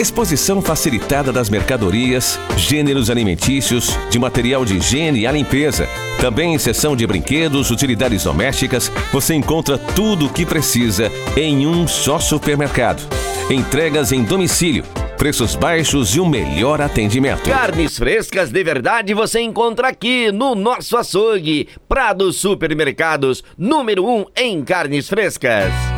exposição facilitada das mercadorias, gêneros alimentícios, de material de higiene e a limpeza. Também em seção de brinquedos, utilidades domésticas, você encontra tudo o que precisa em um só supermercado. Entregas em domicílio, preços baixos e o melhor atendimento. Carnes frescas de verdade você encontra aqui no nosso açougue. Prado Supermercados, número 1 em carnes frescas.